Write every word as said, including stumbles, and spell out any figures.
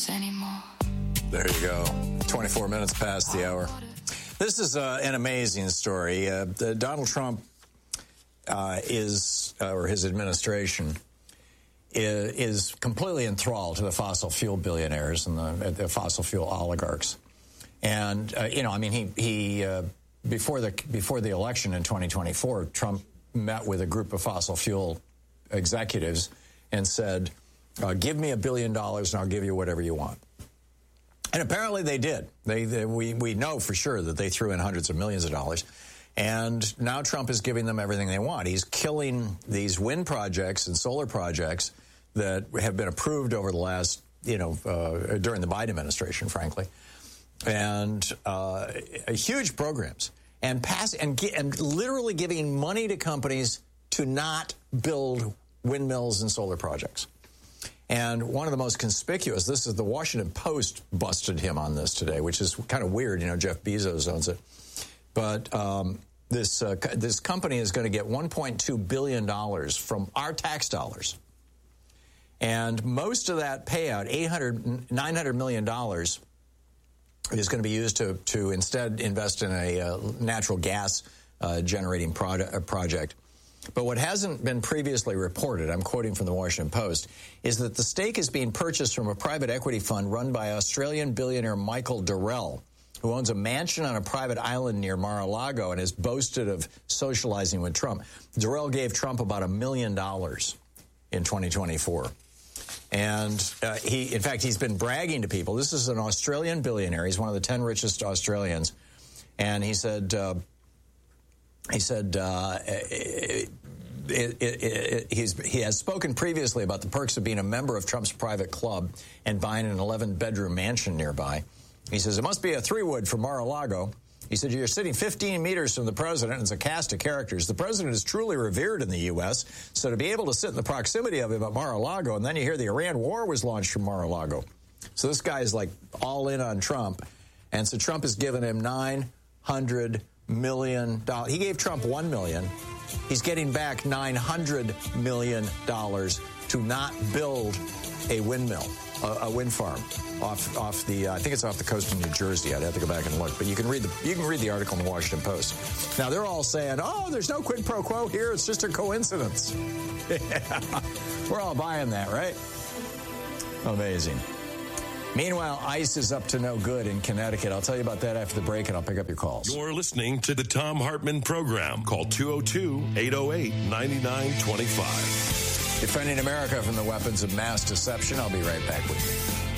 anymore. There you go. twenty-four minutes past the hour. This is uh, an amazing story. Uh, the, Donald Trump uh, is, uh, or his administration, is, is completely enthralled to the fossil fuel billionaires and the, the fossil fuel oligarchs. And, uh, you know, I mean, he, he uh, before the before the election in twenty twenty-four, Trump met with a group of fossil fuel executives and said, uh, give me a billion dollars and I'll give you whatever you want. And apparently they did. They, they we, we know for sure that they threw in hundreds of millions of dollars. And now Trump is giving them everything they want. He's killing these wind projects and solar projects that have been approved over the last, you know, uh, during the Biden administration, frankly. And uh, huge programs. And pass and, and literally giving money to companies to not build windmills and solar projects. And one of the most conspicuous, this is the Washington Post busted him on this today, which is kind of weird. You know, Jeff Bezos owns it. But um, this uh, this company is going to get one point two billion dollars from our tax dollars. And most of that payout, eight hundred, nine hundred million dollars, is going to be used to, to instead invest in a uh, natural gas uh, generating product, project. But what hasn't been previously reported, I'm quoting from the Washington Post, is that the stake is being purchased from a private equity fund run by Australian billionaire Michael Durrell, who owns a mansion on a private island near Mar-a-Lago and has boasted of socializing with Trump. Durrell gave Trump about a million dollars in twenty twenty-four. And uh, he, in fact, he's been bragging to people. This is an Australian billionaire. He's one of the ten richest Australians. And he said... Uh, He said uh, it, it, it, it, he's, he has spoken previously about the perks of being a member of Trump's private club and buying an eleven-bedroom mansion nearby. He says, it must be a three-wood from Mar-a-Lago. He said, you're sitting fifteen meters from the president. It's a cast of characters. The president is truly revered in the U S, so to be able to sit in the proximity of him at Mar-a-Lago, and then you hear the Iran war was launched from Mar-a-Lago. So this guy is like all in on Trump. And so Trump has given him nine hundred million dollars. He gave Trump one million dollars. He's getting back nine hundred million dollars to not build a windmill, a, a wind farm off off the. Uh, I think it's off the coast of New Jersey. I'd have to go back and look, but you can read the you can read the article in the Washington Post. Now they're all saying, "Oh, there's no quid pro quo here. It's just a coincidence." Yeah. We're all buying that, right? Amazing. Meanwhile, ice is up to no good in Connecticut. I'll tell you about that after the break, and I'll pick up your calls. You're listening to the Thom Hartmann Program. Call two oh two, eight oh eight, nine nine two five. Defending America from the weapons of mass deception. I'll be right back with you.